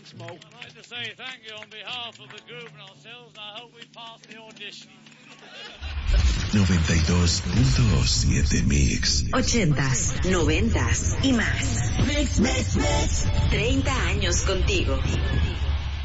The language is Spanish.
Gunsmoke. I'd like to say thank you on behalf of the group and ourselves, and I hope we pass the audition. 92.7 Mix. 80s, 90s y más. Mix. 30 años contigo.